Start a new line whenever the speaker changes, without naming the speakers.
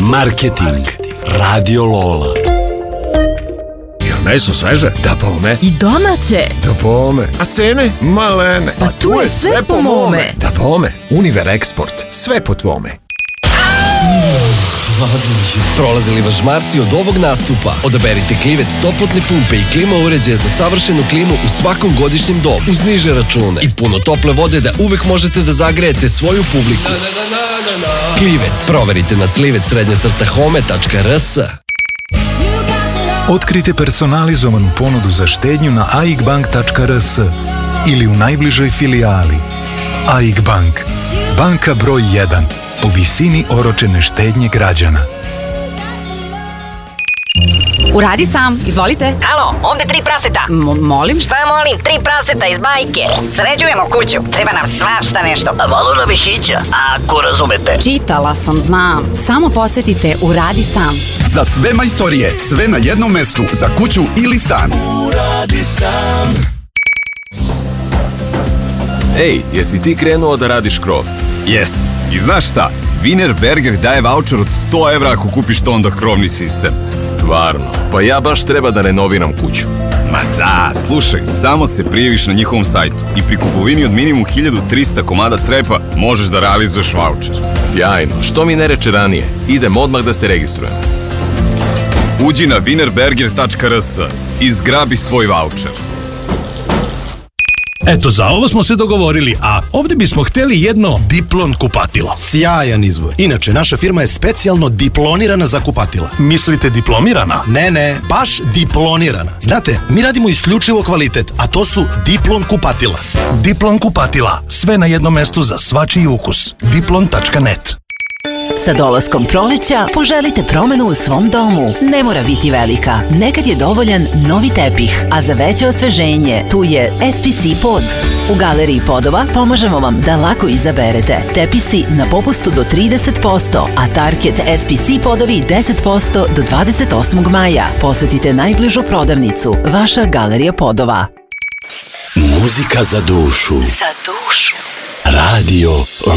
Marketing. Radio Lola.
Jel meso sveže? Da bome.
I domaće.
Da bome. A cene? Malene.
Pa tu je sve po mome.
Da bome. Univer Eksport. Sve po tvome.
Prolazili vas žmarci od ovog nastupa? Odaberite Klivet toplotne pumpe i klima uređaje za savršenu klimu u svakom godišnjem dobu uz niže račune i puno tople vode da uvek možete da zagrejete svoju publiku. Klivet. Proverite na clivet_home.rs.
Otkrite personalizovanu ponudu za štednju na aigbank.rs ili u najbližoj filijali. AIG Bank. Banka broj 1 po visini oročene štednje građana.
Uradi sam, izvolite.
Alo, ovde 3 praseta.
Molim?
Šta molim? 3 praseta iz bajke. Sređujemo kuću, treba nam svašta nešto.
A malo nam je hića, ako razumete.
Čitala sam, znam. Samo posetite Uradi sam.
Za sve majstorije, sve na jednom mestu, za kuću ili stan.
Uradi sam.
Ej, jesi ti krenuo da radiš krov?
Jes. I znaš šta? Wienerberger daje vaučer od 100 evra ako kupiš to onda krovni sistem.
Stvarno? Pa ja baš treba da renoviram kuću.
Ma da, slušaj, samo se prijaviš na njihovom sajtu i pri kupovini od minimum 1300 komada crepa možeš da realizuješ vaučer.
Sjajno, što mi ne reče ranije? Idem odmah da se registrujem.
Uđi na wienerberger.rs i zgrabi svoj vaučer.
Eto, za ovo smo se dogovorili, a ovdje bismo hteli jedno Diplon kupatilo.
Sjajan izbor. Inače, naša firma je specijalno diplonirana za kupatila.
Mislite diplomirana?
Ne, baš diplonirana. Znate, mi radimo isključivo kvalitet, a to su Diplon kupatila.
Diplon kupatila. Sve na jednom mestu za svačiji ukus. Diplon.net.
Sa dolaskom proleća poželite promenu u svom domu. Ne mora biti velika. Nekad je dovoljan novi tepih, a za veće osveženje tu je SPC pod. U Galeriji podova pomažemo vam da lako izaberete. Tepisi na popustu do 30%, a Target SPC podovi 10% do 28. maja. Posetite najbližu prodavnicu. Vaša Galerija podova.
Muzika za dušu.
Za dušu.
Radio